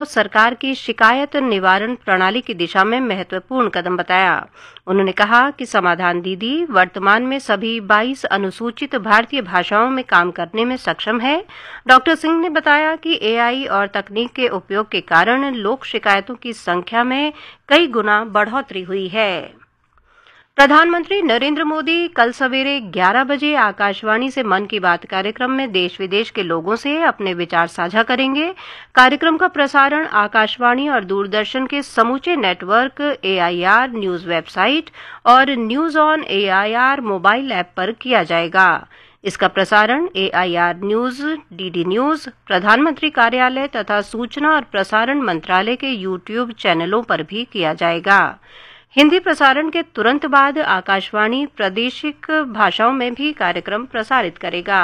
सरकार की शिकायत निवारण प्रणाली की दिशा में महत्वपूर्ण कदम बताया। उन्होंने कहा कि समाधान दीदी वर्तमान में सभी 22 अनुसूचित भारतीय भाषाओं में काम करने में सक्षम है। डॉक्टर सिंह ने बताया कि एआई और तकनीक के उपयोग के कारण लोक शिकायतों की संख्या में कई गुना बढ़ोतरी हुई है। प्रधानमंत्री नरेंद्र मोदी कल सवेरे 11 बजे आकाशवाणी से मन की बात कार्यक्रम में देश विदेश के लोगों से अपने विचार साझा करेंगे। कार्यक्रम का प्रसारण आकाशवाणी और दूरदर्शन के समूचे नेटवर्क, एआईआर न्यूज वेबसाइट और news on AIR mobile app पर किया जाएगा। इसका प्रसारण एआईआर न्यूज, डीडी न्यूज, प्रधानमंत्री कार्यालय तथा सूचना और प्रसारण मंत्रालय के यूट्यूब चैनलों पर भी किया जाएगा। हिंदी प्रसारण के तुरंत बाद आकाशवाणी प्रादेशिक भाषाओं में भी कार्यक्रम प्रसारित करेगा।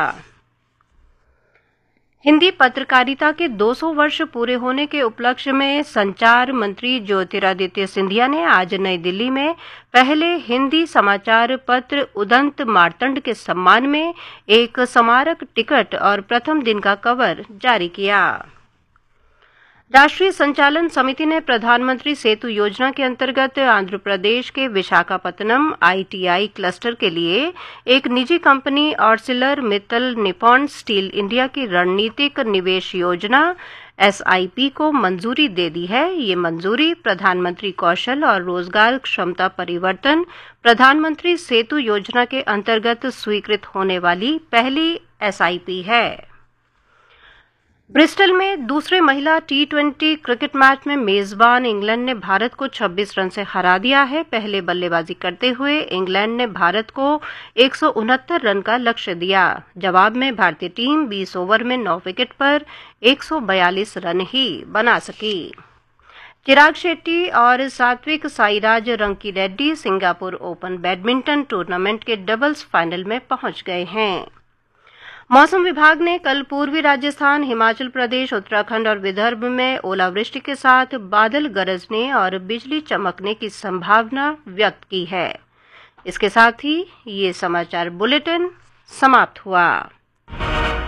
हिंदी पत्रकारिता के 200 वर्ष पूरे होने के उपलक्ष्य में संचार मंत्री ज्योतिरादित्य सिंधिया ने आज नई दिल्ली में पहले हिंदी समाचार पत्र उदंत मार्तंड के सम्मान में एक स्मारक टिकट और प्रथम दिन का कवर जारी किया। राष्ट्रीय संचालन समिति ने प्रधानमंत्री सेतु योजना के अंतर्गत आंध्र प्रदेश के विशाखापत्तनम आईटीआई क्लस्टर के लिए एक निजी company आर्सिलर Mittal Nippon steel India की रणनीतिक निवेश योजना एसआईपी को मंजूरी दे दी है। ये मंजूरी प्रधानमंत्री कौशल और रोजगार क्षमता परिवर्तन प्रधानमंत्री सेतु योजना के अंतर्गत स्वीकृत होने वाली पहली एसआईपी है। ब्रिस्टल में दूसरे महिला टी20 क्रिकेट मैच में मेजबान इंग्लैंड ने भारत को 26 रन से हरा दिया है। पहले बल्लेबाजी करते हुए इंग्लैंड ने भारत को 169 रन का लक्ष्य दिया। जवाब में भारतीय टीम 20 ओवर में 9 विकेट पर 142 रन ही बना सकी। चिराग शेट्टी और Satwik Sairaj Rankireddy Singapore open badminton tournament के डबल्स फाइनल में पहुंच गए हैं। मौसम विभाग ने कल पूर्वी राजस्थान, हिमाचल प्रदेश, उत्तराखंड और विदर्भ में ओलावृष्टि के साथ बादल गरजने और बिजली चमकने की संभावना व्यक्त की है। इसके साथ ही ये समाचार बुलेटिन समाप्त हुआ।